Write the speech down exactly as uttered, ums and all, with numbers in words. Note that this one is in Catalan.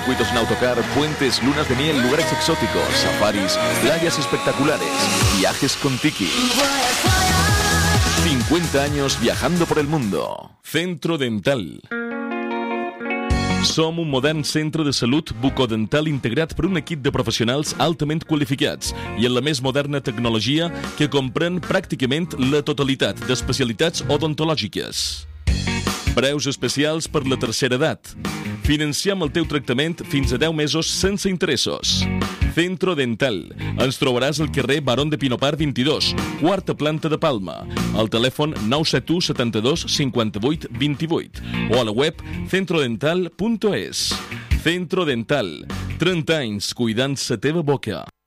circuitos en autocar, puentes, lunas de miel, lugares exóticos, safaris, playas espectaculares, viajes con Tiki. cincuenta años viajando por el mundo. Centro Dental. Som un modern centre de salut bucodental integrat per un equip de professionals altament qualificats i amb la més moderna tecnologia que comprèn pràcticament la totalitat d'especialitats odontològiques. Preus especials per la tercera edat. Financiem el teu tractament fins a deu mesos sense interessos. Centro Dental. Ens trobaràs al carrer Barón de Pinopar vint-i-dos, quarta planta de Palma. Al telèfon nou set u setanta-dos cinquanta-vuit vint-i-vuit o a la web centrodental punt es. Centro Dental. trenta anys cuidant la teva boca.